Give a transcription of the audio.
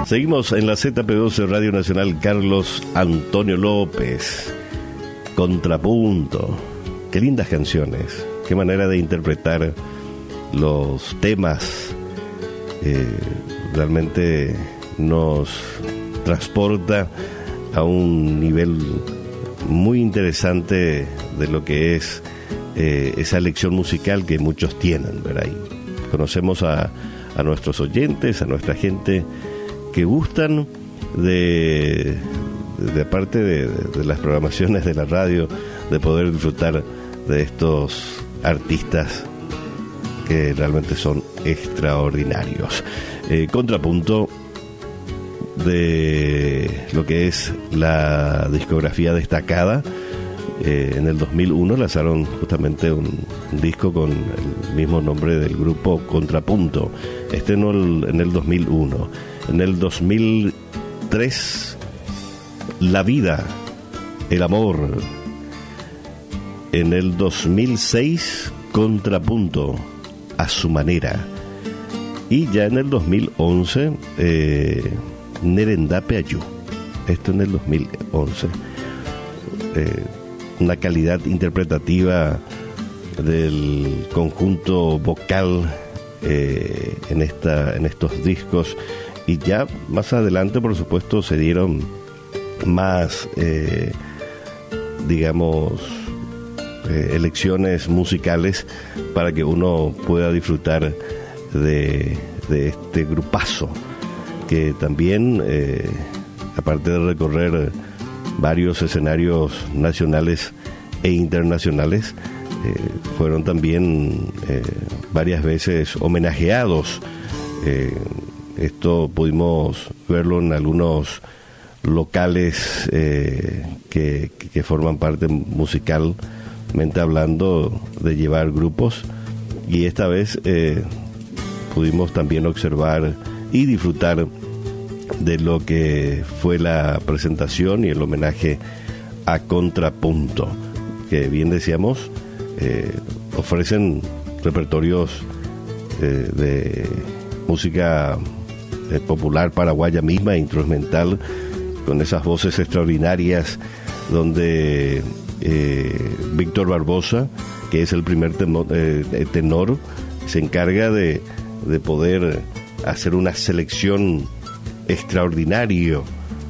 Seguimos en la ZP12 Radio Nacional. Carlos Antonio López, Contrapunto. Qué lindas canciones, qué manera de interpretar los temas. Realmente nos transporta a un nivel muy interesante de lo que es esa elección musical que muchos tienen, ¿verdad? Y conocemos a nuestros oyentes, a nuestra gente que gustan de parte de las programaciones de la radio, de poder disfrutar de estos artistas que realmente son extraordinarios. Contrapunto de lo que es la discografía destacada. En el 2001 lanzaron justamente un disco con el mismo nombre del grupo, Contrapunto. En el 2001. En el 2003, La Vida, El Amor. En el 2006, Contrapunto, A Su Manera. Y ya en el 2011, Nerendape Ayú. Esto en el 2011. Una calidad interpretativa del conjunto vocal en estos discos. Y ya más adelante, por supuesto, se dieron más, elecciones musicales para que uno pueda disfrutar de este grupazo, que también, aparte de recorrer varios escenarios nacionales e internacionales, fueron también varias veces homenajeados. Esto pudimos verlo en algunos locales que forman parte musicalmente hablando de llevar grupos, y esta vez pudimos también observar y disfrutar de lo que fue la presentación y el homenaje a Contrapunto, que bien decíamos, ofrecen repertorios de música popular paraguaya misma, instrumental, con esas voces extraordinarias, donde Víctor Barbosa, que es el primer tenor, se encarga de poder hacer una selección extraordinario